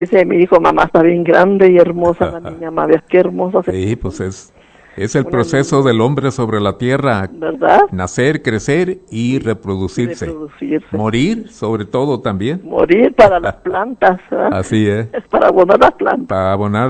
Dice mi hijo, mamá está bien grande y hermosa la niña, madre, qué hermosa. Sí, pues es el proceso del hombre sobre la tierra, ¿verdad? Nacer, crecer y reproducirse. Morir, sobre todo también. Morir para las plantas, ¿verdad? Así es. Es para abonar las plantas. Para abonar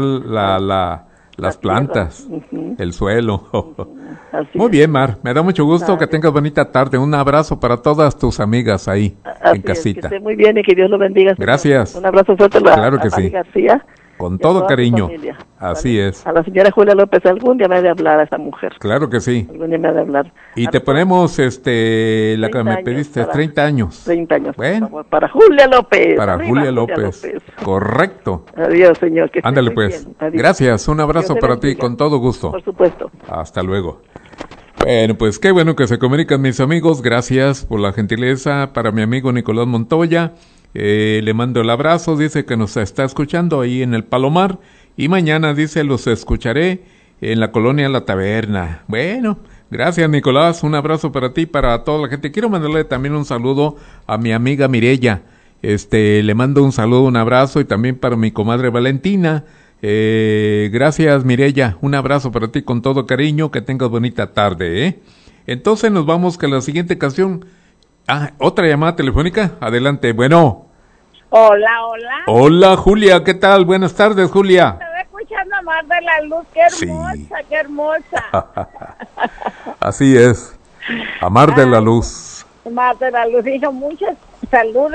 las plantas, el suelo. Muy bien, Mar, me da mucho gusto que tengas bonita tarde. Un abrazo para todas tus amigas ahí en casita. Que esté muy bien y que Dios lo bendiga. Gracias. Un abrazo fuerte a Mari García. Con todo cariño. Así es. A la señora Julia López, algún día me ha de hablar a esa mujer. Claro que sí. Algún día me ha de hablar. Y te ponemos la que me pediste, 30 años. 30 años. Bueno. Para Julia López. Para Julia López. Correcto. Adiós, señor. Ándale pues. Gracias. Un abrazo para ti, con todo gusto. Por supuesto. Hasta luego. Bueno, pues qué bueno que se comunican mis amigos. Gracias por la gentileza para mi amigo Nicolás Montoya. Le mando el abrazo, dice que nos está escuchando ahí en el Palomar y mañana dice los escucharé en la colonia La Taberna. Bueno, gracias Nicolás, un abrazo para ti, para toda la gente. Quiero mandarle también un saludo a mi amiga Mirella, le mando un saludo, un abrazo y también para mi comadre Valentina. Gracias Mirella, un abrazo para ti con todo cariño, que tengas bonita tarde. Entonces nos vamos con la siguiente canción. Otra llamada telefónica, adelante, bueno. Hola. Hola, Julia, ¿qué tal? Buenas tardes, Julia. Estaba escuchando a Mar de la Luz, qué hermosa, sí. Qué hermosa. Así es, a Mar de la Luz. Mar de la Luz, hizo muchos saludos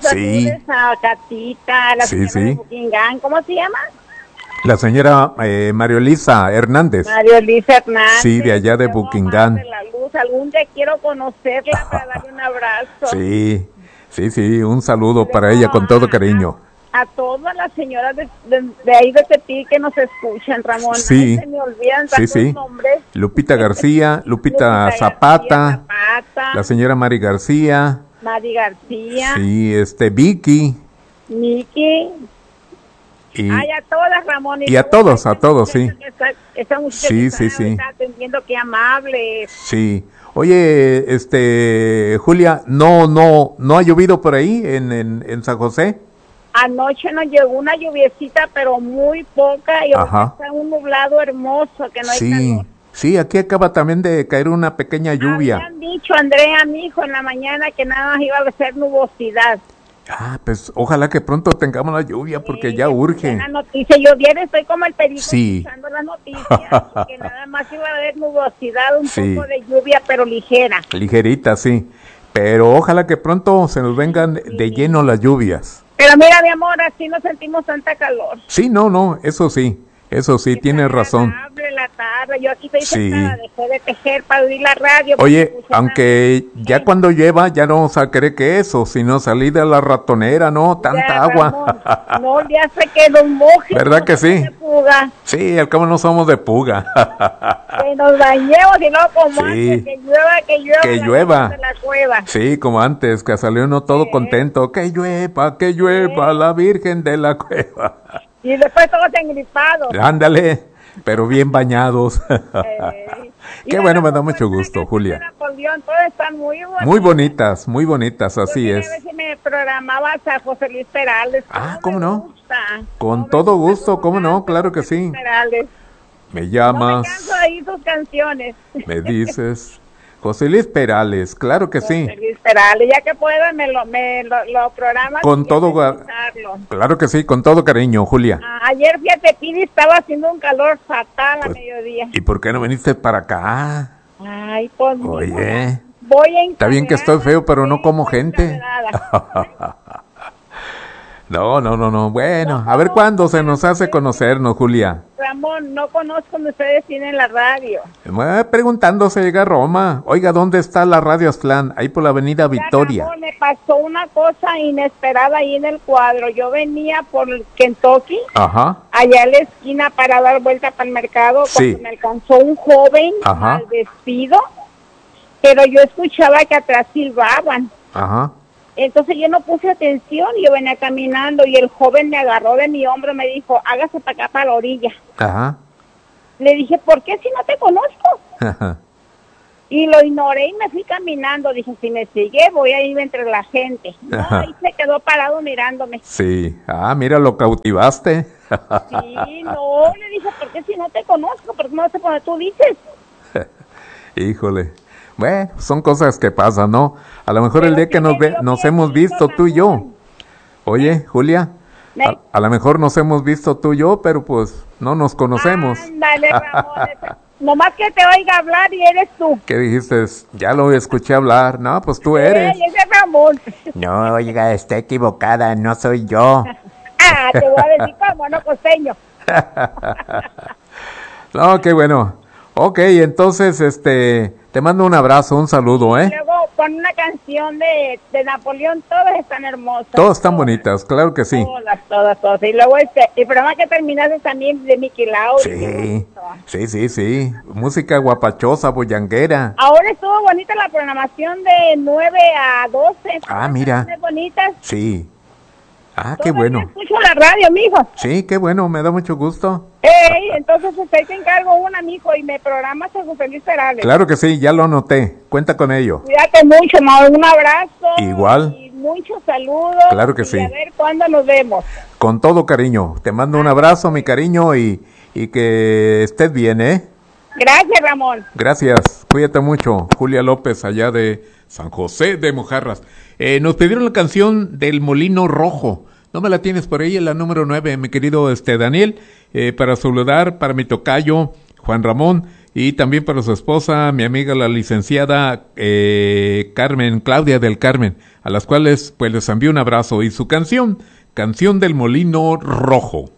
a Catita, a la señora de Buckingham, ¿cómo se llama? La señora Mario Elisa Hernández. Sí, de allá de Buckingham. De la Luz. Algún día quiero conocerla para darle un abrazo. Sí, un saludo para ella con todo cariño. A todas las señoras de ahí de Tepic que nos escuchan, Ramón. Sí, se me olvidan tantos nombres. Lupita García, Lupita Zapata, la señora Mari García. Sí, Vicky. Miki. A todas, Ramón. Y a todos, sí. Esa muchacha está atendiendo, qué amable. Sí. Oye, Julia, ¿no ha llovido por ahí en San José? Anoche nos llegó una lluviecita, pero muy poca, y ahora está un nublado hermoso, que no hay calor. Sí, aquí acaba también de caer una pequeña lluvia. Habían dicho, Andrea, mi hijo, en la mañana que nada más iba a ser nubosidad. Pues ojalá que pronto tengamos la lluvia porque ya urge. La noticia, yo bien estoy como el perico escuchando las noticias, que nada más iba a haber nubosidad, un poco de lluvia, pero ligera. Ligerita, sí. Pero ojalá que pronto se nos vengan de lleno las lluvias. Pero mira, mi amor, así no sentimos tanta calor. Sí, no, eso sí, tienes razón. La tarde. Yo aquí estoy sentada, dejé de tejer para oír la radio. Oye, aunque ya cuando llueva ya no vamos a querer que eso, sino salir de la ratonera, ¿no? Tanta agua. No, ya sé que nos moje. ¿Verdad que sí? Puga. Sí, al cabo no somos de puga. Que nos bañemos y no como antes, que llueva. De la cueva. Sí, como antes, que salió uno todo contento. Que llueva la Virgen de la Cueva. Y después todos engripados. Ándale, pero bien bañados. Qué bueno, me da mucho gusto, Julia. Todas están muy bonitas, así es. A ver si me programabas a José Luis Perales. ¿Cómo no? Con todo gusto, ¿cómo no? Claro que sí. Perales. Me llamas. No me canso de oír tus canciones. Me dices. José Luis Perales, claro que sí. José Luis Perales, ya que pueda me lo programas. Con todo, claro que sí, con todo cariño, Julia. Ayer, fíjate, Pidi, estaba haciendo un calor fatal a mediodía. ¿Y por qué no viniste para acá? Ay, pues. Oye, está bien que estoy feo, pero no como gente. No. Bueno, a ver cuándo se nos hace conocernos, Julia. Ramón, no conozco donde ustedes tienen la radio. Preguntando se llega a Roma. Oiga, ¿dónde está la radio Aztlán? Ahí por la avenida Victoria. Ramón, me pasó una cosa inesperada ahí en el cuadro. Yo venía por Kentucky, allá en la esquina para dar vuelta para el mercado, cuando me alcanzó un joven mal vestido, pero yo escuchaba que atrás silbaban. Entonces yo no puse atención, yo venía caminando y el joven me agarró de mi hombro y me dijo, hágase para acá, para la orilla. Le dije, ¿por qué si no te conozco? Y lo ignoré y me fui caminando. Dije, si me sigue, voy a ir entre la gente. No, ahí se quedó parado mirándome. Sí. Mira, lo cautivaste. Sí, no, le dije, ¿por qué si no te conozco? ¿Por qué no sé cuando tú dices? Híjole. Bueno, son cosas que pasan, ¿no? A lo mejor el día que nos hemos visto tú y yo. Oye, Julia, a lo mejor nos hemos visto tú y yo, pero pues no nos conocemos. Ándale, Ramón. Nomás que te oiga hablar y eres tú. ¿Qué dijiste? Ya lo escuché hablar. No, pues tú eres. Sí, ese es Ramón. No, oiga, está equivocada, no soy yo. Te voy a decir como no costeño. No, qué bueno. Ok, entonces, te mando un abrazo, un saludo, ¿eh? Luego con una canción de Napoleón, todas están hermosas. Todas están bonitas, claro que sí. Todas. Y luego el programa que terminaste también de Mickey Lauri. Sí. Música guapachosa, bullanguera. Ahora estuvo bonita la programación de 9 a 12. Mira. Bonitas. Sí. Qué bueno. Escucho la radio, mijo. Sí, qué bueno, me da mucho gusto. Entonces te encargo una, mijo, y me programas a su feliz Perales. Claro que sí, ya lo anoté. Cuenta con ello. Cuídate mucho, Mau. Un abrazo. Igual. Y muchos saludos. Claro que sí. A ver cuándo nos vemos. Con todo cariño. Te mando un abrazo, mi cariño, y que estés bien, ¿eh? Gracias, Ramón. Gracias. Cuídate mucho. Julia López, allá de San José de Mojarras. Nos pidieron la canción del Molino Rojo. ¿No me la tienes por ahí? La número 9, mi querido Daniel, para saludar, para mi tocayo, Juan Ramón, y también para su esposa, mi amiga la licenciada Carmen, Claudia del Carmen, a las cuales pues les envío un abrazo, y su canción del Molino Rojo.